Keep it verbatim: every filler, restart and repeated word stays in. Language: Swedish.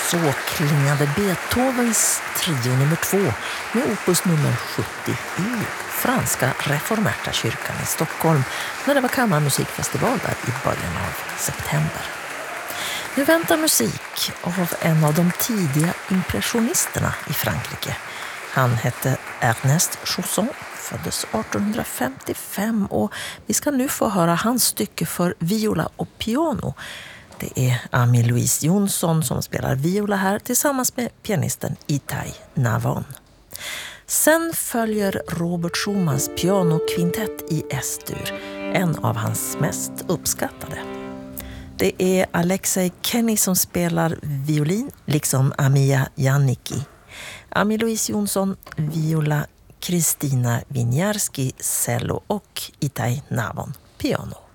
Så klingade Beethovens trio nummer två med opus nummer sjuttio i franska reformerta kyrkan i Stockholm när det var kammarmusikfestival där i början av september. Nu väntar musik av en av de tidiga impressionisterna i Frankrike. Han hette Ernest Chausson, föddes arton femtiofem och vi ska nu få höra hans stycke för viola och piano. Det är Amy-Louise Jonsson som spelar viola här tillsammans med pianisten Itai Navon. Sen följer Robert Schumans pianokvintett i S-dur, en av hans mest uppskattade. Det är Alexei Kenny som spelar violin, liksom Amia Janicki. Amy-Louise Jonsson, viola, Kristina Winiarski, cello och Itai Navon, piano.